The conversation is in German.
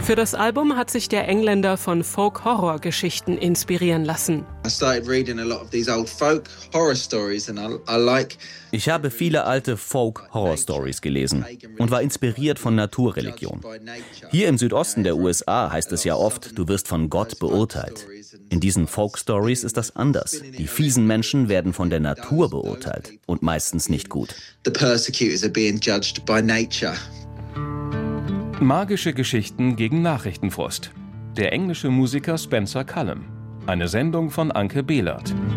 Für das Album hat sich der Engländer von Folk-Horror-Geschichten inspirieren lassen. Ich habe viele alte Folk-Horror-Stories gelesen und war inspiriert von Naturreligion. Hier im Südosten der USA heißt es ja oft, du wirst von Gott beurteilt. In diesen Folk-Stories ist das anders. Die fiesen Menschen werden von der Natur beurteilt und meistens nicht gut. Magische Geschichten gegen Nachrichtenfrust. Der englische Musiker Spencer Cullum. Eine Sendung von Anke Behlert.